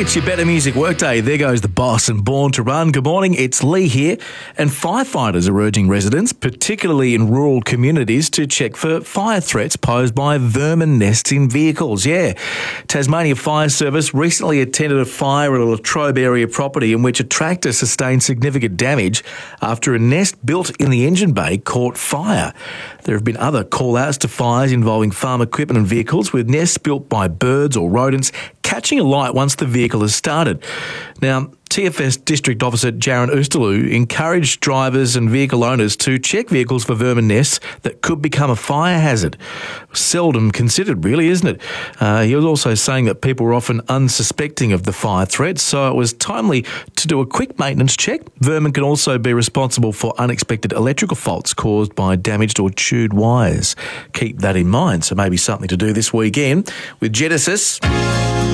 It's your Better Music Workday. There goes the boss and Born to Run. Good morning, it's Lee here. And firefighters are urging residents, particularly in rural communities, to check for fire threats posed by vermin nests in vehicles. Yeah. Tasmania Fire Service recently attended a fire at a Latrobe area property in which a tractor sustained significant damage after a nest built in the engine bay caught fire. There have been other call-outs to fires involving farm equipment and vehicles, with nests built by birds or rodents catching alight once the vehicle has started. Now, TFS District Officer Jaron Oosterloo encouraged drivers and vehicle owners to check vehicles for vermin nests that could become a fire hazard. Seldom considered, really, isn't it? He was also saying that people were often unsuspecting of the fire threat, so it was timely to do a quick maintenance check. Vermin can also be responsible for unexpected electrical faults caused by damaged or chewed wires. Keep that in mind, so maybe something to do this weekend with Genesis.